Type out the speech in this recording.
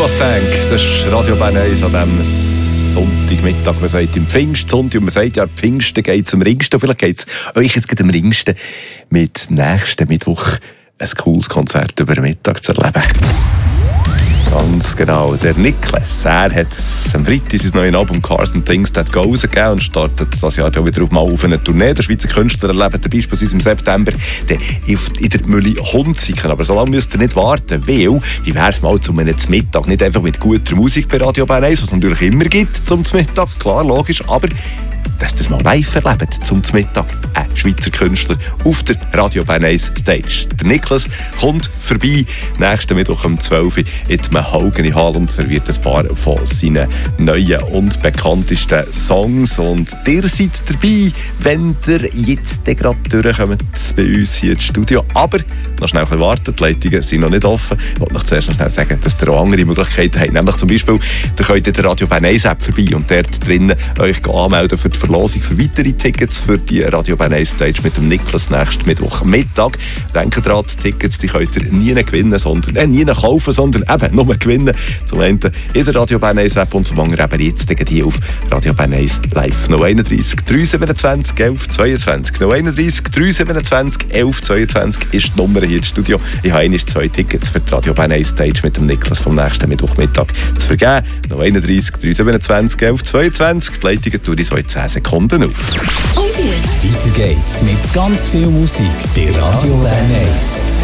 was denkt. Das ist Radio Bern 1 an diesem Sonntagmittag. Man sagt im Pfingstsonntag und man sagt ja, Pfingsten geht es am ringsten. Vielleicht geht es euch jetzt am ringsten mit nächsten Mittwoch ein cooles Konzert über den Mittag zu erleben. Ganz genau. Der Niklas, er hat am Freitag sein neues Album «Cars and Things That Go» rausgegeben und startet das Jahr wieder auf eine Tournee. Der Schweizer Künstler erlebt beispielsweise im September in der Mühle Hunziken. Aber so lange müsst ihr nicht warten, weil, wie wäre es mal zum Mittag, nicht einfach mit guter Musik bei Radio Bern 1, was es natürlich immer gibt zum Mittag, klar, logisch, aber dass ihr das mal live erlebt zum Mittag. Ein Schweizer Künstler auf der Radio Bern 1 Stage. Der Niklas kommt vorbei nächsten Mittwoch um 12 Uhr in die Mahogany Hall und serviert ein paar von seinen neuen und bekanntesten Songs. Und ihr seid dabei, wenn ihr jetzt gerade durchkommt bei uns hier ins Studio. Aber noch schnell warten, die Leitungen sind noch nicht offen. Ich wollte noch zuerst noch schnell sagen, dass ihr auch andere Möglichkeiten habt. Nämlich zum Beispiel, ihr könnt in der Radio Bern 1 App vorbei und dort drinnen euch anmelden für die Verlosung für weitere Tickets für die Radio Bern 1 Stage mit dem Niklas nächsten Mittwoch Mittag. Denkt dran, die Tickets die könnt ihr nie gewinnen, sondern nie kaufen, sondern eben nur gewinnen. Zum einen in der Radio Bern 1 App und zum anderen eben jetzt hier auf Radio Bern 1 live. 031 327 11 22. 031 327 11 22 ist die Nummer hier im Studio. Ich habe 2 Tickets für die Radio Bern 1 Stage mit dem Niklas vom nächsten Mittwochmittag zu vergeben. 031 327 11 22. Die Leitungen tue ich so in 10 Sekunden auf. Und jetzt weiter geht's mit ganz viel Musik bei Radio Bern 1.